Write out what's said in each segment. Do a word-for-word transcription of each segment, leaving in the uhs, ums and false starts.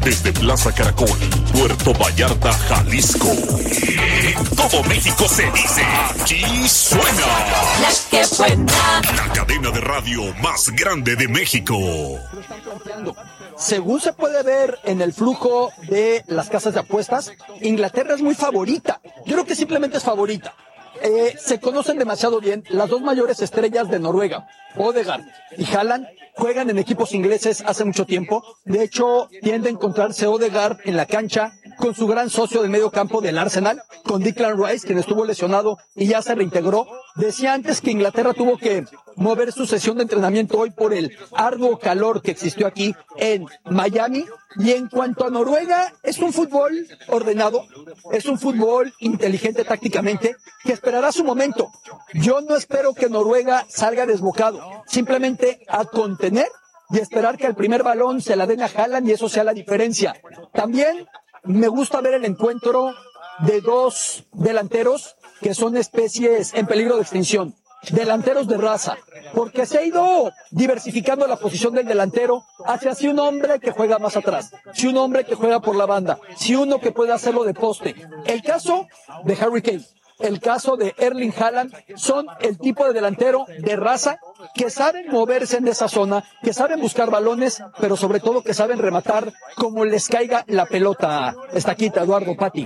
Desde Plaza Caracol, Puerto Vallarta, Jalisco. En todo México se dice, aquí suena La que buena. La cadena de radio más grande de México. Según se puede ver en el flujo de las casas de apuestas, Inglaterra es muy favorita. Yo creo que simplemente es favorita. Eh, se conocen demasiado bien las dos mayores estrellas de Noruega, Odegaard y Haaland, juegan en equipos ingleses hace mucho tiempo. De hecho, tiende a encontrarse Odegaard en la cancha con su gran socio del medio campo del Arsenal, con Declan Rice, quien estuvo lesionado y ya se reintegró. Decía antes que Inglaterra tuvo que mover su sesión de entrenamiento hoy por el arduo calor que existió aquí en Miami. Y en cuanto a Noruega, es un fútbol ordenado, es un fútbol inteligente tácticamente, que esperará su momento. Yo no espero que Noruega salga desbocado, simplemente a contener y esperar que el primer balón se la den a Haaland y eso sea la diferencia. También me gusta ver el encuentro de dos delanteros que son especies en peligro de extinción. Delanteros de raza, porque se ha ido diversificando la posición del delantero hacia si un hombre que juega más atrás, si un hombre que juega por la banda, si uno que puede hacerlo de poste. El caso de Harry Kane, el caso de Erling Haaland, son el tipo de delantero de raza que saben moverse en esa zona, que saben buscar balones, pero sobre todo que saben rematar como les caiga la pelota. Estaquita, Eduardo, Pati.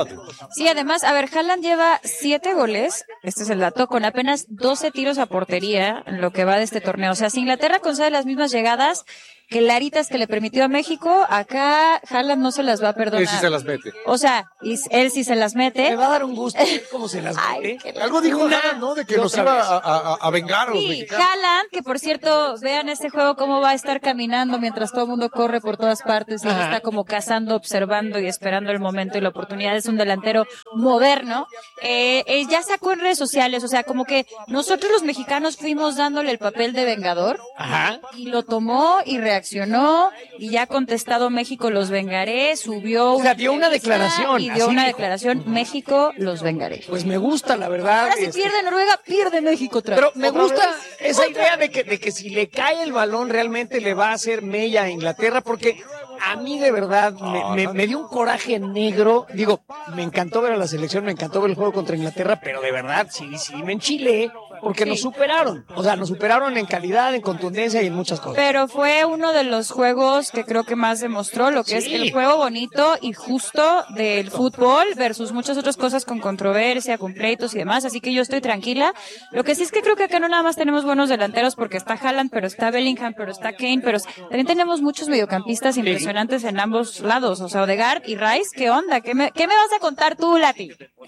Sí, además, a ver, Haaland lleva siete goles, este es el dato, con apenas doce tiros a portería en lo que va de este torneo. O sea, si Inglaterra concede las mismas llegadas claritas que le permitió a México, acá Haaland no se las va a perdonar. Él sí se las mete. O sea, y él sí se las mete. Me va a dar un gusto ver cómo se las mete. Ay, Algo dijo Haaland, ¿no? De que nos iba a, a, a vengar a los Sí, mexicanos. Haaland, que por cierto, vean este juego cómo va a estar caminando mientras todo el mundo corre por todas partes y él está como cazando, observando y esperando el momento y la oportunidad. Es un delantero moderno. Eh, eh, ya sacó en redes sociales, o sea, como que nosotros los mexicanos fuimos dándole el papel de vengador. Ajá. Y lo tomó y reaccionó y ya ha contestado México los vengaré, subió O sea, dio una entrevista declaración, y dio así una dijo. declaración, México los vengaré. Pues me gusta, la verdad. Ahora si este, pierde Noruega, pierde México otra Pero vez. me Otra gusta vez. esa Otra idea de que, de que si le cae el balón realmente le va a hacer mella a Inglaterra, porque a mí de verdad me, me, me dio un coraje negro. Digo, me encantó ver a la selección, me encantó ver el juego contra Inglaterra, pero de verdad sí, sí me enchilé porque Sí. nos superaron. O sea, nos superaron en calidad, en contundencia y en muchas cosas. Pero fue uno de los juegos que creo que más demostró lo que es Sí. el juego bonito y justo del fútbol versus muchas otras cosas con controversia, con pleitos y demás. Así que yo estoy tranquila. Lo que sí es que creo que acá no nada más tenemos buenos delanteros porque está Haaland, pero está Bellingham, pero está Kane, pero también tenemos muchos mediocampistas impresionantes en ambos lados. O sea, Odegaard y Rice, ¿qué onda? ¿Qué me, qué me vas a contar tú, Lati?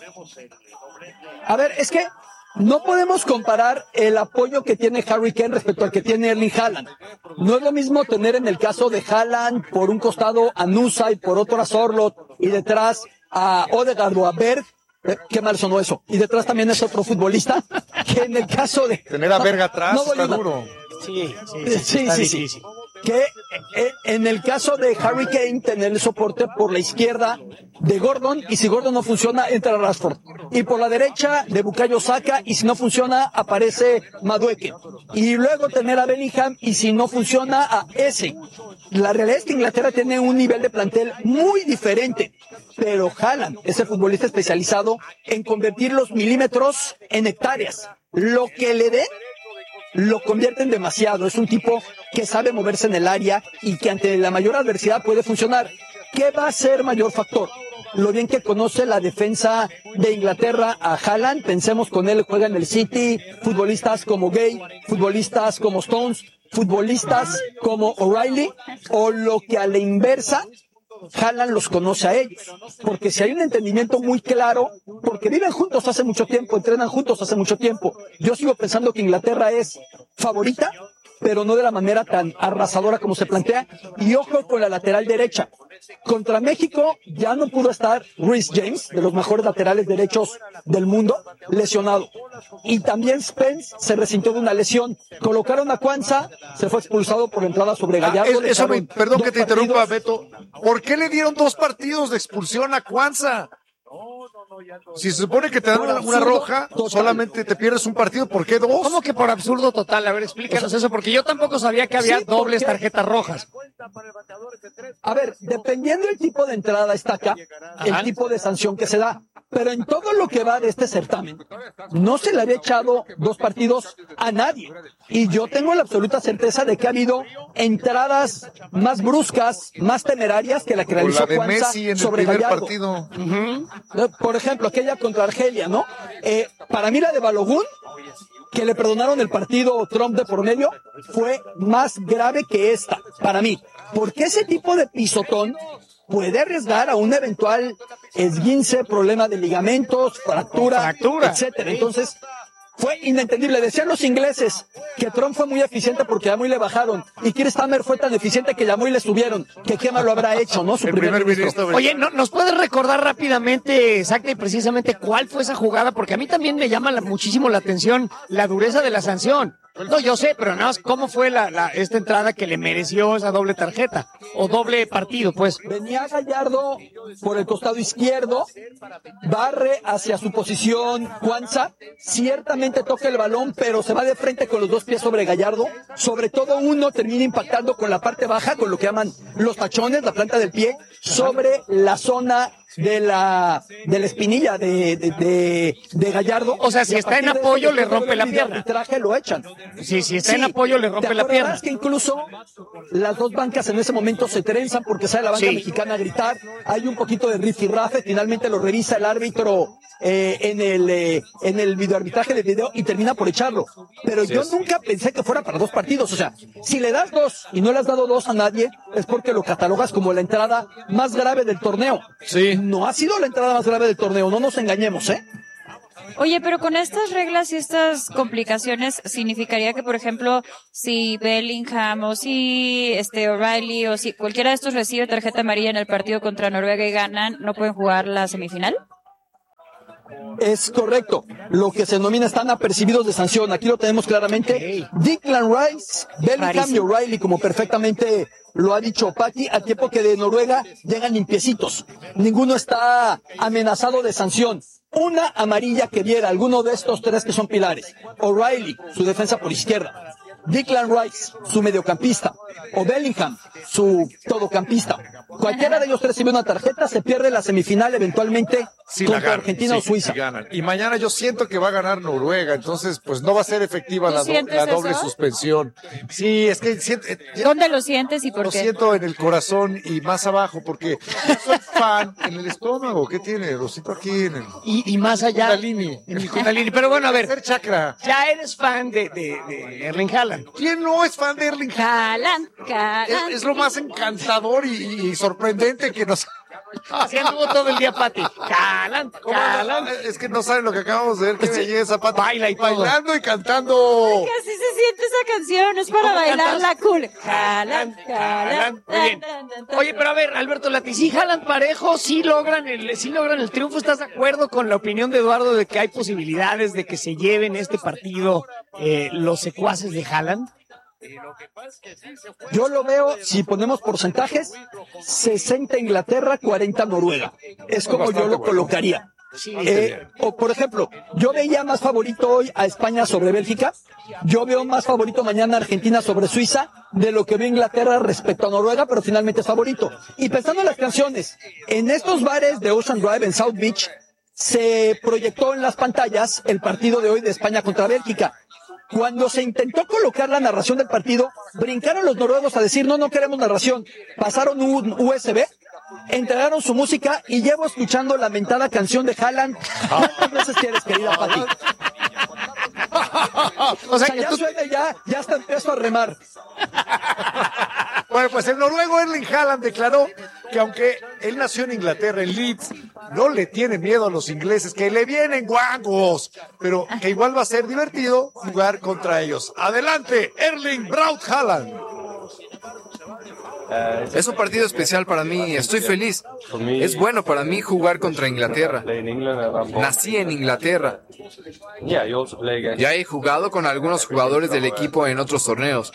A ver, es que no podemos comparar el apoyo que tiene Harry Kane respecto al que tiene Erling Haaland. No es lo mismo tener en el caso de Haaland por un costado a Nusa y por otro a Sorloth y detrás a Odegaard o a Berg. Eh, qué mal sonó eso. Y detrás también es otro futbolista que en el caso de... Tener a Berg atrás No, está Bolívar. duro. Sí, sí, Sí, sí, está sí, difícil. sí. Que eh, en el caso de Harry Kane, tener el soporte por la izquierda de Gordon, y si Gordon no funciona, entra Rashford. Y por la derecha de Bukayo Saka, y si no funciona, aparece Madueke. Y luego tener a Bellingham, y si no funciona, a ese. La realidad es que Inglaterra tiene un nivel de plantel muy diferente. Pero Haaland es el futbolista especializado en convertir los milímetros en hectáreas. Lo que le dé lo convierten demasiado. Es un tipo que sabe moverse en el área y que ante la mayor adversidad puede funcionar. ¿Qué va a ser mayor factor? Lo bien que conoce la defensa de Inglaterra a Haaland. Pensemos con él, juega en el City, futbolistas como Gay, futbolistas como Stones, futbolistas como O'Reilly, o lo que a la inversa, Haaland los conoce a ellos, porque si hay un entendimiento muy claro, porque viven juntos hace mucho tiempo, entrenan juntos hace mucho tiempo, yo sigo pensando que Inglaterra es favorita, pero no de la manera tan arrasadora como se plantea. Y ojo con la lateral derecha. Contra México ya no pudo estar Reece James, de los mejores laterales derechos del mundo, lesionado. Y también Spence se resintió de una lesión. Colocaron a Cuanza, se fue expulsado por entrada sobre Ah, Gallardo. es- le eso me, echaron perdón dos que te interrumpa, partidos. Beto. ¿Por qué le dieron dos partidos de expulsión a Cuanza? Si se supone que te dan Por una, una absurdo roja, total. solamente te pierdes un partido, ¿por qué dos? ¿Cómo que por absurdo total? A ver, explícanos eso, porque yo tampoco sabía que había Sí, dobles porque- tarjetas rojas. A ver, dependiendo del tipo de entrada estaca, el Ajá. tipo de sanción que se da. Pero en todo lo que va de este certamen, no se le había echado dos partidos a nadie. Y yo tengo la absoluta certeza de que ha habido entradas más bruscas, más temerarias que la que Como realizó la de Juanza Messi en el sobre primer Gallardo. partido. Eh, Por ejemplo, aquella contra Argelia, ¿no? Eh, para mí la de Balogun, que le perdonaron el partido Trump de por medio, fue más grave que esta, para mí. Porque ese tipo de pisotón puede arriesgar a un eventual esguince, problema de ligamentos, fractura, Fractura. etcétera. Entonces, fue inentendible. Decían los ingleses que Trump fue muy eficiente porque llamó y le bajaron. Y Keir Starmer fue tan eficiente que llamó y le subieron. Que qué mal lo habrá hecho, ¿no? Su El primer, primer ministro. ministro. Oye, ¿no, ¿nos puedes recordar rápidamente, exacta y precisamente cuál fue esa jugada? Porque a mí también me llama la- muchísimo la atención la dureza de la sanción. No, yo sé, pero nada más, ¿cómo fue la, la, esta entrada que le mereció esa doble tarjeta? O doble partido, pues. Venía Gallardo por el costado izquierdo, barre hacia su posición Juanza, ciertamente toca el balón, pero se va de frente con los dos pies sobre Gallardo, sobre todo uno termina impactando con la parte baja, con lo que llaman los tachones, la planta del pie, sobre la zona de la de la espinilla de, de, de, de Gallardo. O sea, si Y a está en partir de apoyo, eso, le después de rompe ver la el pierna. arbitraje, lo echan. Sí, si está en Sí, apoyo, le rompe ¿te la pierna. acordarás que incluso las dos bancas en ese momento se trenzan porque sale la banca Sí. mexicana a gritar? Hay un poquito de rifirrafe, finalmente lo revisa el árbitro eh, en el eh, en el videoarbitraje de video y termina por echarlo. Pero yo nunca pensé que fuera para dos partidos. O sea, si le das dos y no le has dado dos a nadie, es porque lo catalogas como la entrada más grave del torneo. Sí. No ha sido la entrada más grave del torneo, no nos engañemos, ¿eh? Oye, pero con estas reglas y estas complicaciones, significaría que, por ejemplo, si Bellingham o si este O'Reilly o si cualquiera de estos recibe tarjeta amarilla en el partido contra Noruega y ganan, ¿no pueden jugar la semifinal? Es correcto. Lo que se denomina están apercibidos de sanción. Aquí lo tenemos claramente. Declan Rice, Bellingham y Clarísimo. O'Reilly, como perfectamente lo ha dicho Patti, a tiempo que de Noruega llegan limpiecitos. Ninguno está amenazado de sanción. Una amarilla que viera alguno de estos tres que son pilares. O'Reilly, su defensa por izquierda. Declan Rice, su mediocampista. O Bellingham, su todocampista. Cualquiera de ellos tres recibe una tarjeta, se pierde la semifinal eventualmente Sí, la contra ganan, Argentina sí, o Suiza. sí ganan. Y mañana yo siento que va a ganar Noruega, entonces pues no va a ser efectiva ¿Tú la, do- sientes la doble eso? suspensión. Sí, es que siento, eh, ya ¿Dónde lo sientes y por lo qué? siento en el corazón y más abajo, porque yo soy fan en el estómago. ¿Qué tiene? Lo siento aquí en el Y, y más allá. Kundalini. En el Kundalini. Pero bueno, a ver, tercer chakra. ya eres fan de, de, de Erling Haaland. ¿Quién no es fan de Erling Haaland? Calan, calan. Es, es lo más encantador y, y sorprendente que nos... Así anduvo todo el día, Pati. Haaland, ¿Cómo no? Haaland. Es que no saben lo que acabamos de ver, qué Sí. belleza, Pati. Baila y todo. Bailando y cantando. Que así se siente esa canción, es para ¿Cómo bailar cantas? la cool. Calan, calan. Haaland, muy bien. tan, tan, tan. Oye, pero a ver, Alberto Lati, si Haaland parejo, sí logran el, sí logran el triunfo. ¿Estás de acuerdo con la opinión de Eduardo de que hay posibilidades de que se lleven este partido eh, los secuaces de Haaland? Yo lo veo, si ponemos porcentajes, sesenta Inglaterra, cuarenta Noruega. Es como yo bastante lo bueno. colocaría. Eh, o por ejemplo, yo veía más favorito hoy a España sobre Bélgica. Yo veo más favorito mañana a Argentina sobre Suiza de lo que veo Inglaterra respecto a Noruega, pero finalmente es favorito. Y pensando en las canciones, en estos bares de Ocean Drive en South Beach se proyectó en las pantallas el partido de hoy de España contra Bélgica. Cuando se intentó colocar la narración del partido, brincaron los noruegos a decir, no, no queremos narración. Pasaron un U S B, entregaron su música y llevo escuchando la mentada canción de Haaland. ¿Cuántas veces quieres, querida Pati? O O sea, sea, que ya tú, suena, ya, ya hasta empiezo a remar. Bueno, pues el noruego Erling Haaland declaró que aunque él nació en Inglaterra, en Leeds, no le tiene miedo a los ingleses, que le vienen guangos, pero que igual va a ser divertido jugar contra ellos. Adelante, Erling Braut Haaland. Es un partido especial para mí, estoy feliz. Es bueno para mí jugar contra Inglaterra. Nací en Inglaterra. Ya he jugado con algunos jugadores del equipo en otros torneos.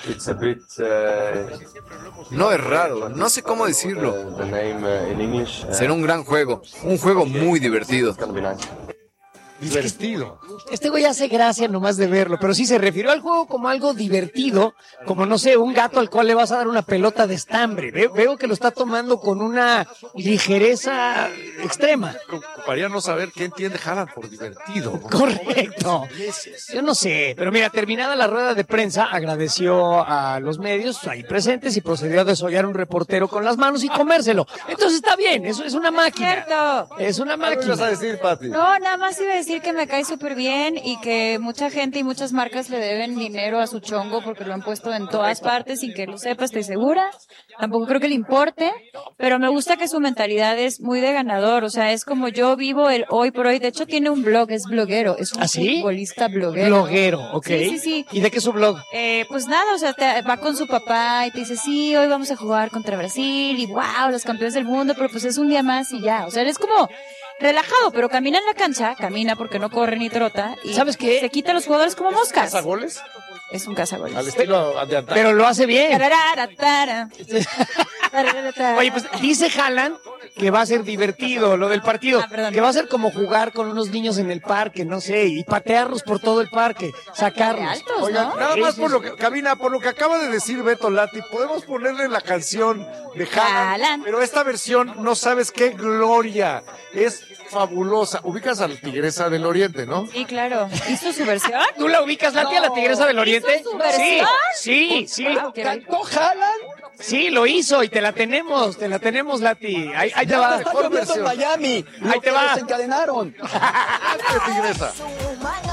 No es raro, no sé cómo decirlo. Será un gran juego, un juego muy divertido. Divertido. Este güey hace gracia nomás de verlo, pero sí se refirió al juego como algo divertido, como no sé, un gato al cual le vas a dar una pelota de estambre. Veo, veo que lo está tomando con una ligereza extrema. Me preocuparía no saber qué entiende Haaland por divertido, ¿no? Correcto. Yo no sé, pero mira, terminada la rueda de prensa, agradeció a los medios ahí presentes y procedió a desollar un reportero con las manos y comérselo. Entonces está bien, eso es una máquina. Cierto. Es una ¿Qué ibas a máquina. decir, Pati? No, nada más iba a decir que me cae súper bien y que mucha gente y muchas marcas le deben dinero a su chongo porque lo han puesto en todas partes sin que lo sepa, estoy segura. Tampoco creo que le importe, pero me gusta que su mentalidad es muy de ganador, o sea, es como yo vivo el hoy por hoy. De hecho, tiene un blog, es bloguero, es un ¿Ah, sí? futbolista bloguero. Bloguero, ok. Sí, sí, sí. ¿Y de qué es su blog? Eh, pues nada, o sea, te, va con su papá y te dice, sí, hoy vamos a jugar contra Brasil y wow, los campeones del mundo, pero pues es un día más y ya. O sea, él es como relajado, pero camina en la cancha, camina porque no corre ni trota y ¿Sabes qué? se quita a los jugadores como moscas. ¿Caza goles? Es un cazagoles. Al estilo de antaño. Pero lo hace bien. Tararara, tarara. Oye, pues dice Haaland que va a ser divertido lo del partido, Ah, perdón. que va a ser como jugar con unos niños en el parque, no sé, y patearlos por todo el parque, sacarlos. Altos, Oigan, ¿no? nada más Sí, por sí, lo que, Cabina, por lo que acaba de decir Beto Lati, podemos ponerle la canción de Haaland, Haaland. pero esta versión, no sabes qué gloria, es fabulosa. Ubicas a la Tigresa del Oriente, ¿no? Sí, claro. ¿Hizo su versión? ¿Tú la ubicas, Lati, a la Tigresa del Oriente? ¿Hizo su versión? Sí, sí, sí. Wow, quiero ir. ¿Cantó Haaland? Sí, lo hizo y te la tenemos, te la tenemos, Lati. Ahí, ahí te Ya va. está mejor lloviendo en versión. Miami. Ahí te va. Desencadenaron. Tigresa. Humano.